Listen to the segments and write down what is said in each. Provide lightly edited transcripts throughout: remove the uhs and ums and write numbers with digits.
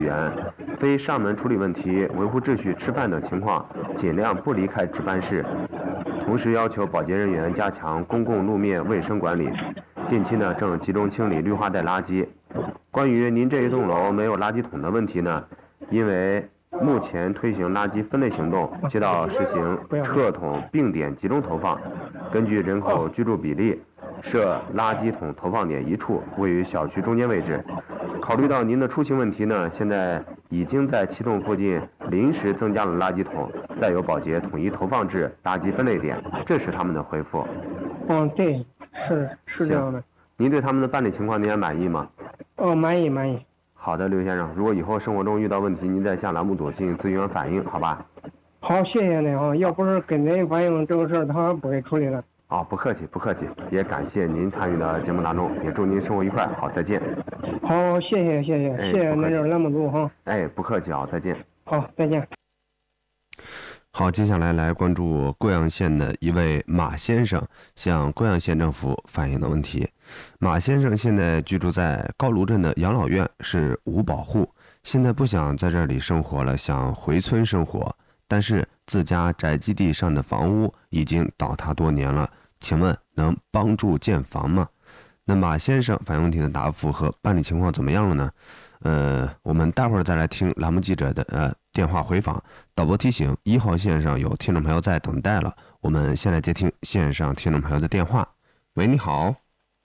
员，非上门处理问题、维护秩序、吃饭等情况，尽量不离开值班室。同时要求保洁人员加强公共路面卫生管理。近期呢，正集中清理绿化带垃圾。关于您这一栋楼没有垃圾桶的问题呢，因为目前推行垃圾分类行动，街道实行撤桶并点集中投放，根据人口居住比例，设垃圾桶投放点1处，位于小区中间位置。考虑到您的出行问题呢，现在已经在7栋附近临时增加了垃圾桶，再由保洁统一投放至垃圾分类点。这是他们的回复。 对，是这样的。 您对他们的办理情况您还满意吗？ 满意。 好的，刘先生，如果以后生活中遇到问题，您再向栏目组进行咨询反映，好吧？ 好，谢谢您啊！要不是跟您反映这个事儿，他还不会处理了。 不客气，也感谢您参与到节目当中，也祝您生活愉快。好，再见。 好，谢谢您这栏目组哈。 不客气啊，再见。 好，再见。 好，接下来关注贵阳县的一位马先生向贵阳县政府反映的问题。马先生现在居住在高卢镇的养老院，是无保户，现在不想在这里生活了，想回村生活，但是自家宅基地上的房屋已经倒塌多年了，请问能帮助建房吗？那马先生反映问题的答复和办理情况怎么样了呢？我们待会儿再来听栏目记者的电话回访。导播提醒，1号线上有听众朋友在等待了，我们先来接听线上听众朋友的电话。喂，你好。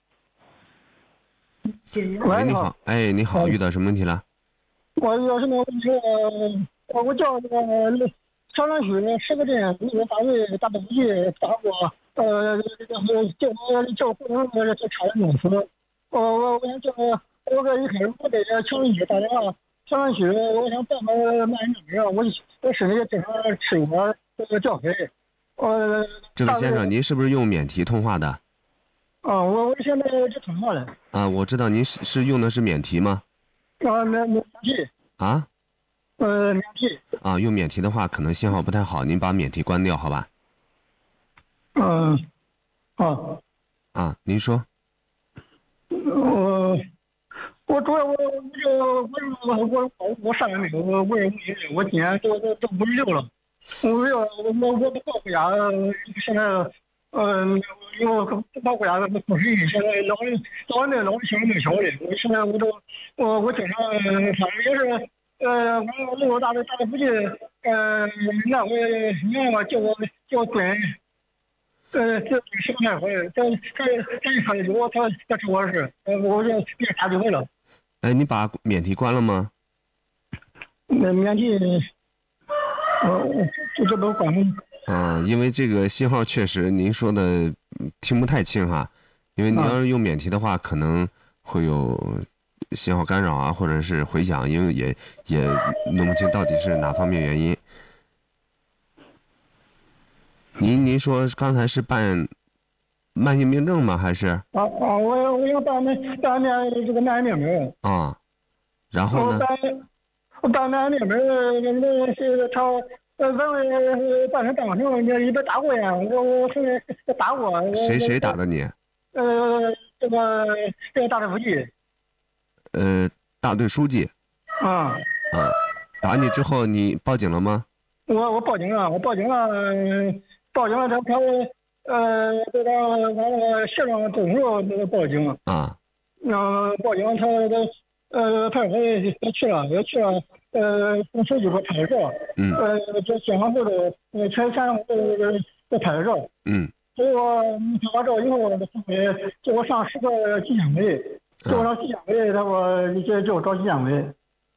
喂，你好。你好，遇到什么问题了？ 我遇到什么问题？我叫这个长沙区10个镇那个单位大东西打过，叫不能这差点弄死。我想叫我一开始我在长沙区打电话，长沙区我想办个卖面儿，我身体正常吃一点教费。 这位先生，您是不是用免提通话的？ 我现在这通话了。 我知道您是用的是免提吗？ 免提。免提。 用免提的话，可能信号不太好，您把免提关掉，好吧？您说。 我主要我上个月我今年都56了，56我到回家现在因为我到回家不适应，现在老的轻没小的，我现在我经常反正也是我路过大的附近那回叫我蹲。这什么太坏？这一看就我他出我事，我就别打机会了。 你把免提关了吗？ 免提，这都关了。 因为这个信号确实您说的听不太清哈，因为你要是用免提的话，可能会有信号干扰或者是回响，因为也弄不清到底是哪方面原因。您说刚才是办慢性病症吗？还是？ 我要办这个慢性病症。 然后呢？ 我办慢性病症，那是他咱们办成当成你一边打过呀，我是打过。 谁打的你？ 这个大队书记。 大队书记。打你之后你报警了吗？ 我报警了，他这个咱们县长董事那个报警报警他派出所也去了，从手机给我派出所，这现场步骤全上这派出所，结果拍完照以后，叫我上10个纪检委，他给我找纪检委。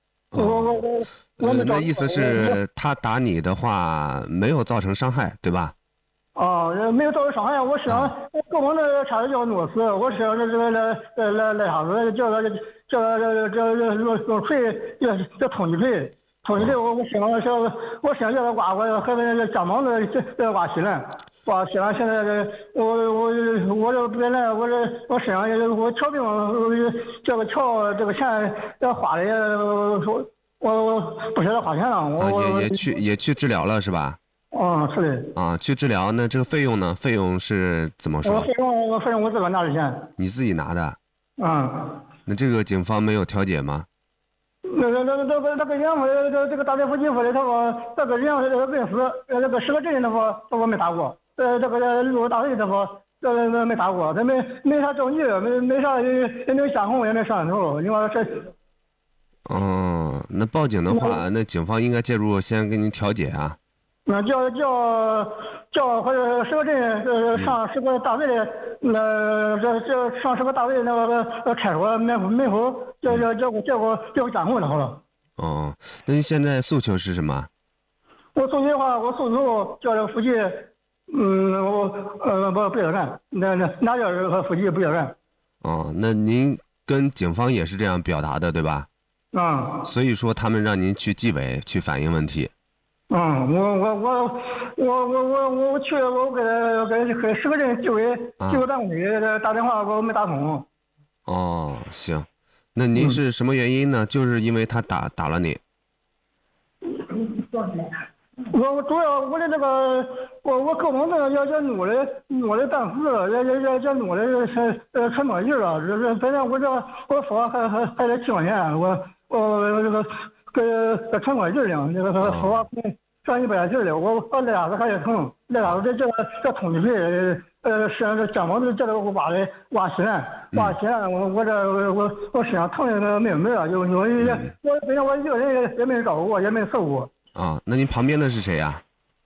那意思是他打你的话没有造成伤害，对吧？ 没有造成伤害，我想跟我那差点就要弄死，我想这来啥子，这锤这通缉锤，我想叫他刮我，还得家忙的这刮稀烂。现在我这本来我身上我瞧病，这个瞧这个钱要花的我不舍得花钱了。 也去治疗了是吧？ 是的。 去治疗，那这个费用呢？费用是怎么说？ 费用我自个拿的钱。 你自己拿的？那这个警方没有调解吗？ 那个杨这个大大夫媳妇的，他说这个人问死，那个10个镇的我没打过，这个路大队的没打过，他没啥证据，没啥也没监控，也没摄像头，你说这。 哦，那报警的话，那警方应该介入，先给你调解啊。 那叫或者10个镇上10个大队的，这上10个大队那个开锁门口叫我监控就好了。 哦，那你现在诉求是什么？ 我诉求的话，我诉求叫这个附近，不要干，哪叫这个附近不要干。 哦，那您跟警方也是这样表达的，对吧？所以说他们让您去纪委去反映问题。 我去，我给10个镇纪委单位打电话，我没打通。 哦，行，那您是什么原因呢？就是因为他打了你。 我主要我的这个我高中生要努力办事，要努力沉默劲了。本来我说还得7块钱，我这个跟沉默劲呢，这个说赚100劲了，我累啥子还得疼，累啥子这通气费，是肩膀这个挖稀烂，我身上疼的没了，因为我本来我一个人也没照顾过，也没受过。 啊，那您旁边的是谁呀？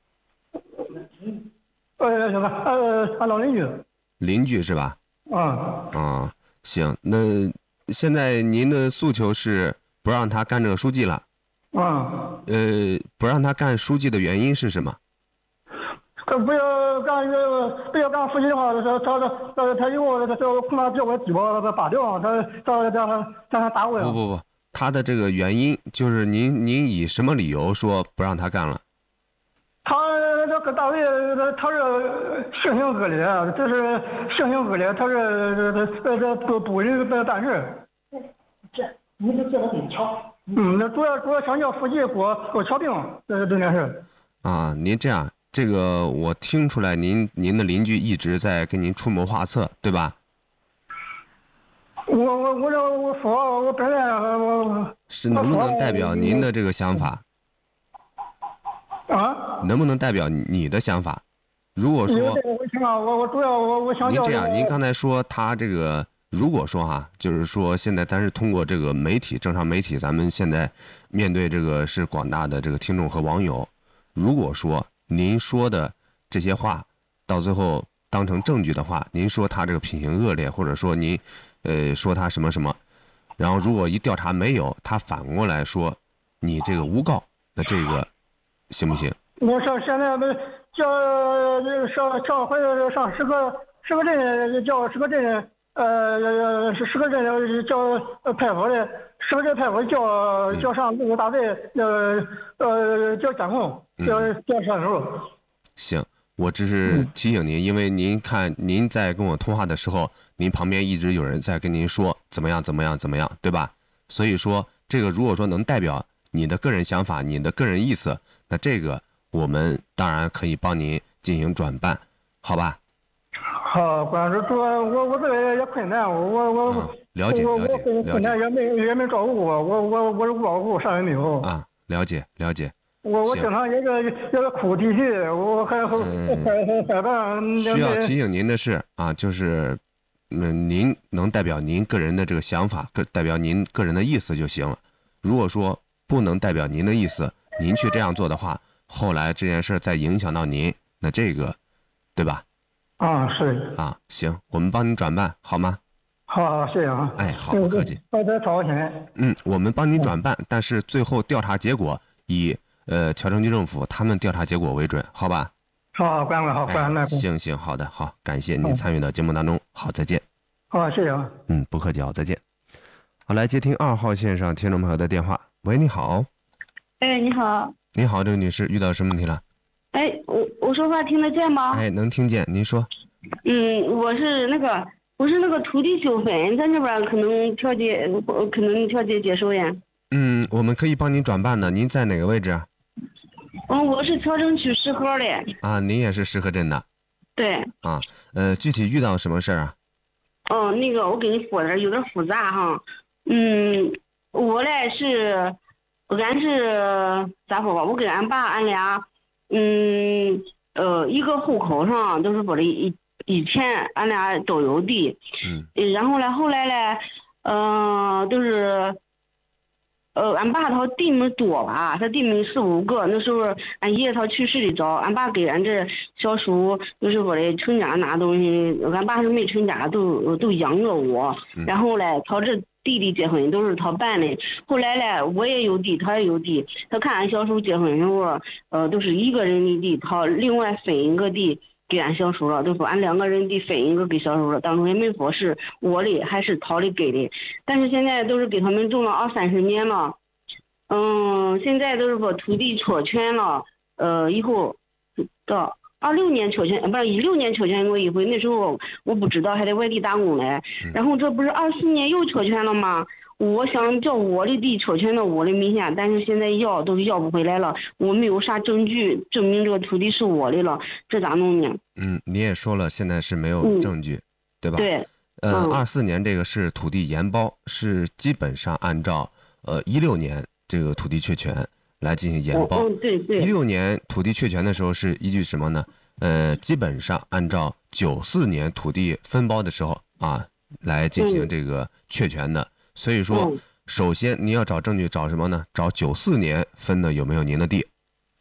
俺老邻居。 邻居是吧？行，那现在您的诉求是不让他干这个书记了。不让他干书记的原因是什么？ 不要干书记的话，他以后恐怕叫我鸡巴拔掉，他打我呀。 不，他的这个原因就是您以什么理由说不让他干了？ 他这个大卫他是性情恶劣，这是性情恶劣，他是不人办事。你这叫他很巧。那主要想叫附近给我瞧病，这件事。 啊，您这样，这个我听出来您的邻居一直在跟您出谋划策，对吧？ 我说我本来是能不能代表您的这个想法？能不能代表你的想法？如果说我主要我想您这样，您刚才说他这个。如果说哈，就是说现在咱是通过这个媒体，正常媒体，咱们现在面对这个是广大的这个听众和网友。如果说您说的这些话到最后当成证据的话，您说他这个品行恶劣，或者说您说他什么什么，然后如果一调查没有，他反过来说你这个诬告，那这个行不行？ 我上现在上回上10个镇叫10个镇。是10个镇叫派出的，10个镇派出叫上6个大队，叫监控，叫摄像头。 行，我只是提醒您，因为您看您在跟我通话的时候，您旁边一直有人在跟您说怎么样，对吧？所以说这个如果说能代表你的个人想法、你的个人意思，那这个我们当然可以帮您进行转办，好吧？ 好，关主我这个也困难，我了解， 困难也没照顾我，我是照顾啥也没有啊，了解。 我经常也是哭啼啼，我还害怕。 需要提醒您的是啊，就是您能代表您个人的这个想法，代表您个人的意思就行了。如果说不能代表您的意思，您去这样做的话，后来这件事再影响到您，那这个，对吧？ 是啊，行，我们帮您转办好吗？ 好，谢谢啊。 哎，好，不客气。 再找我钱。 我们帮您转办，但是最后调查结果以谯城区政府他们调查结果为准，好吧？ 好，关了，好，关了。 行，好的，好，感谢您参与到节目当中，好，再见。 好，谢谢啊。 不客气，好，再见。好，来接听2号线上听众朋友的电话。喂，你好。 哎，你好。 你好，这位女士，遇到什么问题了？ 哎，我说话听得见吗？ 哎，能听见，您说。 我是那个土地纠纷，咱这边可能调解接手呀。 我们可以帮您转办的，您在哪个位置啊？ 我是谯城区石河的。 啊，您也是石河镇的。 对。 啊，具体遇到什么事儿啊？ 那个我给你说点，有点复杂哈。 我嘞是，俺是咋说吧？我跟俺爸俺俩，一个户口上都是说的以前俺俩都有地，然后嘞后来嘞，都是。俺爸他弟妹多吧，他弟妹4、5个。那时候俺爷他去世的早，俺爸给俺这小叔就是说的成家拿东西，俺爸是没成家，都养着我。然后嘞，他这弟弟结婚都是他办的。后来嘞，我也有地，他也有地。他看俺小叔结婚时候，都是一个人的地，他另外分一个地给俺小叔了，都说俺2个人地分一个给小叔了，当初也没说是我的还是他的给的，但是现在都是给他们种了20-30年了，现在都是说土地确权了，以后到26年确权，不是16年确权过一回，那时候我不知道还在外地打工嘞，然后这不是24年又确权了吗？我想叫我的地确权到我的名下，但是现在都要不回来了，我没有啥证据证明这个土地是我的了，这咋弄呢？ 你也说了，现在是没有证据，对吧？ 对。 24年这个是土地延包，是基本上按照16年这个土地确权来进行延包。 对。 16年土地确权的时候是依据什么呢？基本上按照94年土地分包的时候啊来进行这个确权的。所以说，首先你要找证据，找什么呢？找94年分的有没有您的地。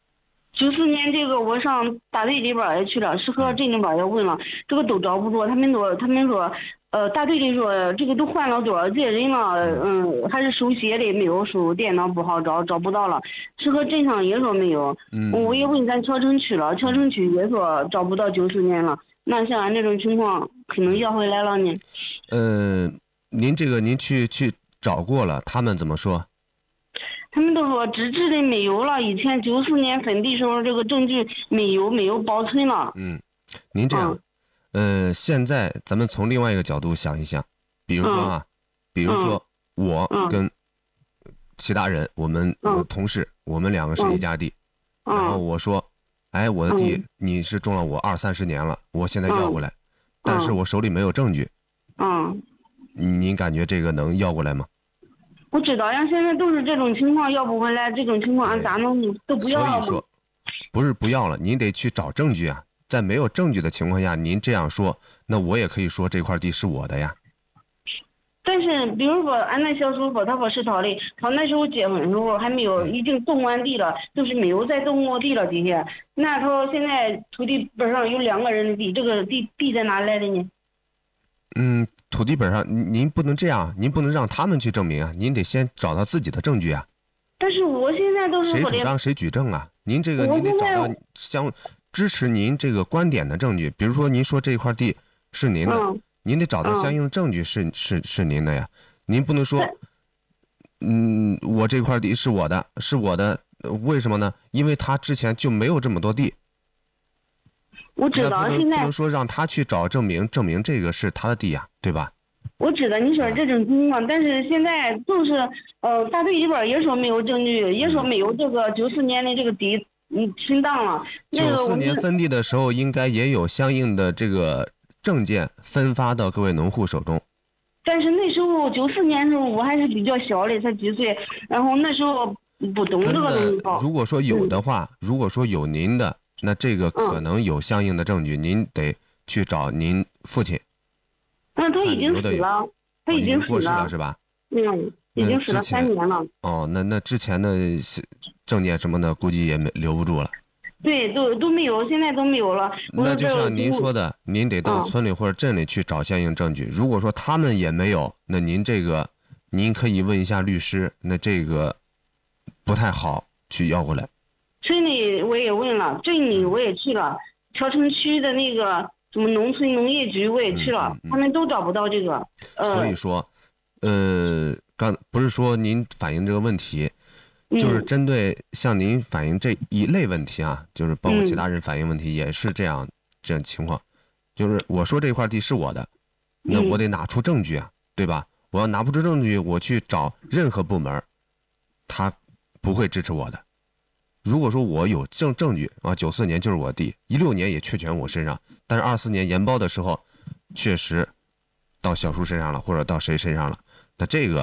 94年这个我上大队里边也去了，石河镇里边也问了，这个都找不着。他们说，大队里说这个都换了多少届人了，还是手写的，没有手，电脑不好找不到了。石河镇上也说没有，我也问咱桥城区了，桥城区也说找不到94年了。那像俺这种情况，可能要回来了呢。 您去找过了，他们怎么说？ 他们都说纸质的没有了，以前94年分地时候这个证据没有保存了。 您这样，现在咱们从另外一个角度想一想，比如说我跟其他人，我们同事，我们2个是一家地，然后我说，哎，我的地你是种了我20-30年了，我现在要过来，但是我手里没有证据。您感觉这个能要过来吗？ 我知道呀，现在都是这种情况，要不回来这种情况，俺咋弄都不要了。 所以说，不是不要了，您得去找证据啊。在没有证据的情况下，您这样说，那我也可以说这块地是我的呀。 但是，比如说俺那小叔说，他说是他的，他那时候结婚的时候还没有，已经动完地了，就是没有再动过地了底下。那他现在土地本上有2个人的地，这个地在哪来的呢？ 土地本上您不能这样，您不能让他们去证明啊，您得先找到自己的证据啊。 但是我现在都是谁主张谁举证啊？您这个您得找到支持您这个观点的证据，比如说您说这块地是您的，您得找到相应的证据是您的呀。您不能说，我这块地是我的，为什么呢？因为他之前就没有这么多地。 我知道现在不能说让他去找证明这个是他的地呀，对吧？ 我知道你说这种情况，但是现在就是大队里边也说没有证据，也说没有这个94年的这个地存档了。 94年分地的时候，应该也有相应的这个证件分发到各位农户手中。 但是那时候94年的时候我还是比较小的，才几岁，然后那时候不懂这个东西。 如果说有的话，如果说有您的。那这个可能有相应的证据，您得去找您父亲。 他已经死了，他已经过世了是吧？ 已经死了3年了。 那之前的证件什么的，估计也留不住了。 对，都没有，现在都没有了。 那就像您说的，您得到村里或者镇里去找相应证据。如果说他们也没有，那您可以问一下律师，那这个不太好去要过来。 村里我也问了，镇里我也去了，桥城区的那个什么农村农业局我也去了，他们都找不到这个。 所以说，刚不是说您反映这个问题，就是针对像您反映这一类问题啊，就是包括其他人反映问题也是这样情况，就是我说这块地是我的，那我得拿出证据啊，对吧？我要拿不出证据，我去找任何部门，他不会支持我的。如果说我有证据啊，94年就是我地，16年也确权我身上，但是24年延包的时候，确实到小叔身上了，或者到谁身上了，那这个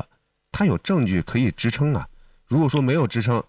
他有证据可以支撑啊。如果说没有支撑，